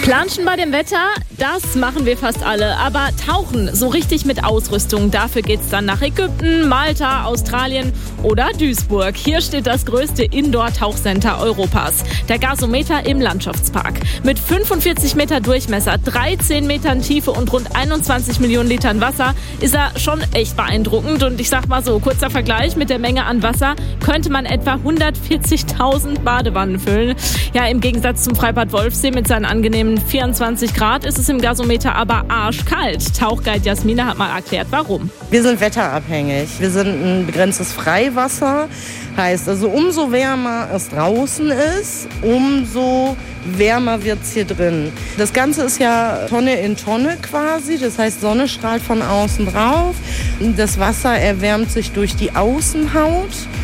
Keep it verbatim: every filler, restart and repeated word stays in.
Planschen bei dem Wetter, das machen wir fast alle. Aber tauchen, so richtig mit Ausrüstung, dafür geht's dann nach Ägypten, Malta, Australien oder Duisburg. Hier steht das größte Indoor-Tauchcenter Europas, der Gasometer im Landschaftspark. Mit fünfundvierzig Meter Durchmesser, dreizehn Metern Tiefe und rund einundzwanzig Millionen Litern Wasser ist er schon echt beeindruckend. Und ich sag mal so, kurzer Vergleich mit der Menge an Wasser, könnte man etwa hundertvierzigtausend Badewannen füllen. Ja, im Gegensatz zum Freibad Wolfsee mit seinen angenehmen vierundzwanzig Grad ist es im Gasometer aber arschkalt. Tauchguide Jasmina hat mal erklärt, warum. Wir sind wetterabhängig. Wir sind ein begrenztes Freiwasser. Heißt also, umso wärmer es draußen ist, umso wärmer wird es hier drin. Das Ganze ist ja Tonne in Tonne quasi. Das heißt, Sonne strahlt von außen drauf. Das Wasser erwärmt sich durch die Außenhaut.